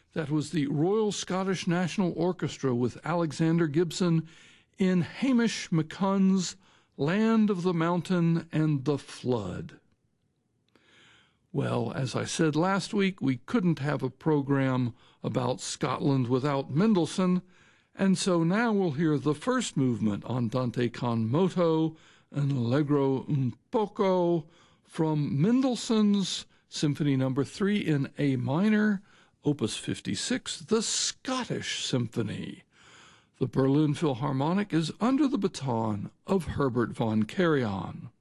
That was the Royal Scottish National Orchestra with Alexander Gibson in Hamish MacCunn's Land of the Mountain and the Flood. Well, as I said last week, we couldn't have a program about Scotland without Mendelssohn, and so now we'll hear the first movement Andante con moto, an Allegro un poco, from Mendelssohn's Symphony No. 3 in A minor, Opus 56, the Scottish Symphony. The Berlin Philharmonic is under the baton of Herbert von Karajan.